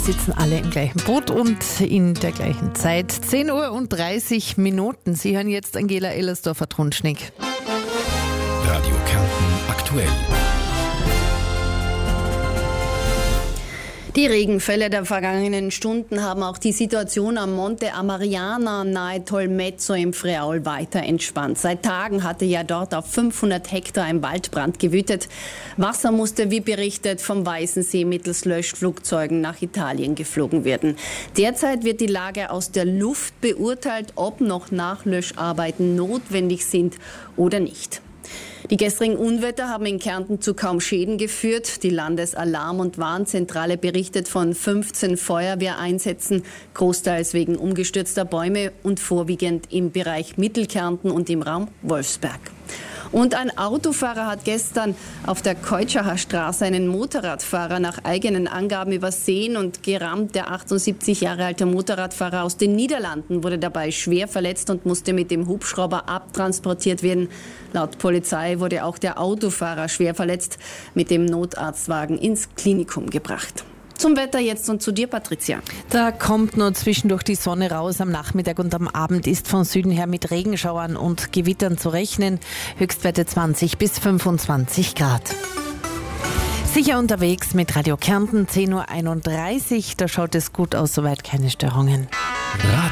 sitzen alle im gleichen Boot und in der gleichen Zeit. 10:30 Uhr. Sie hören jetzt Angela Ellersdorfer-Trunschnick. Radio Kärnten aktuell. Die Regenfälle der vergangenen Stunden haben auch die Situation am Monte Amariana nahe Tolmezzo im Friaul weiter entspannt. Seit Tagen hatte ja dort auf 500 Hektar ein Waldbrand gewütet. Wasser musste, wie berichtet, vom Weißen See mittels Löschflugzeugen nach Italien geflogen werden. Derzeit wird die Lage aus der Luft beurteilt, ob noch Nachlöscharbeiten notwendig sind oder nicht. Die gestrigen Unwetter haben in Kärnten zu kaum Schäden geführt. Die Landesalarm- und Warnzentrale berichtet von 15 Feuerwehreinsätzen, großteils wegen umgestürzter Bäume und vorwiegend im Bereich Mittelkärnten und im Raum Wolfsberg. Und ein Autofahrer hat gestern auf der Keutschachar Straße einen Motorradfahrer nach eigenen Angaben übersehen und gerammt. Der 78 Jahre alte Motorradfahrer aus den Niederlanden wurde dabei schwer verletzt und musste mit dem Hubschrauber abtransportiert werden. Laut Polizei wurde auch der Autofahrer schwer verletzt, mit dem Notarztwagen ins Klinikum gebracht. Zum Wetter jetzt und zu dir, Patricia. Da kommt nur zwischendurch die Sonne raus. Am Nachmittag und am Abend ist von Süden her mit Regenschauern und Gewittern zu rechnen. Höchstwerte 20 bis 25 Grad. Sicher unterwegs mit Radio Kärnten, 10:31 Uhr. Da schaut es gut aus, soweit keine Störungen.